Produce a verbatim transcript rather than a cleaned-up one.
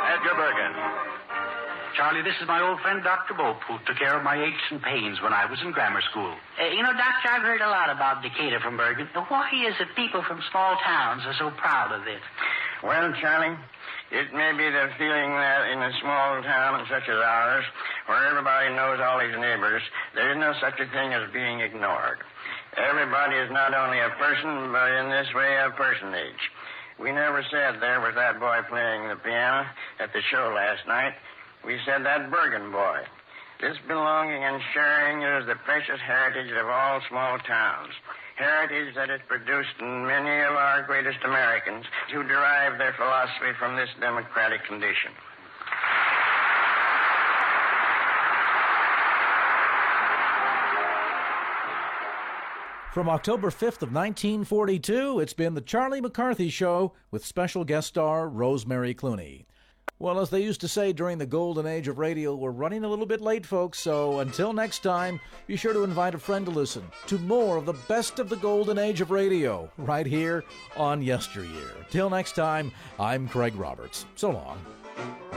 Edgar Bergen. Charlie, this is my old friend Doctor Bope, who took care of my aches and pains when I was in grammar school. Uh, you know, Doctor, I've heard a lot about Decatur from Bergen. Why is it people from small towns are so proud of it? Well, Charlie, it may be the feeling that in a small town such as ours, where everybody knows all his neighbors, there is no such a thing as being ignored. Everybody is not only a person, but in this way a personage. We never said there was that boy playing the piano at the show last night. We said that Bergen boy. This belonging and sharing is the precious heritage of all small towns. Heritage that is produced in many of our greatest Americans who derive their philosophy from this democratic condition. From October fifth of nineteen forty-two, it's been The Charlie McCarthy Show with special guest star Rosemary Clooney. Well, as they used to say during the golden age of radio, we're running a little bit late, folks, so until next time, be sure to invite a friend to listen to more of the best of the golden age of radio right here on Yesteryear. Till next time, I'm Craig Roberts. So long.